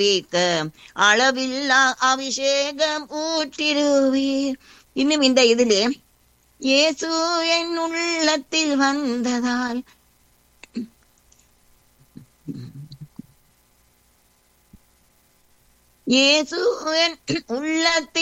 அளவில்லா அபிஷேகம் ஊற்றிடுவீர். இன்னும் இந்த இதிலே இயேசு என் உள்ளத்தில் வந்ததால் இயேசு என் உள்ளத்தில்